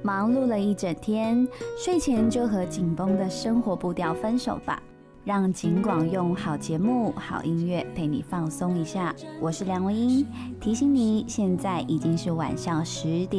忙碌了一整天，睡前就和紧绷的生活步调分手吧。让景广用好节目、好音乐陪你放松一下。我是梁文音，提醒你，现在已经是晚上10点。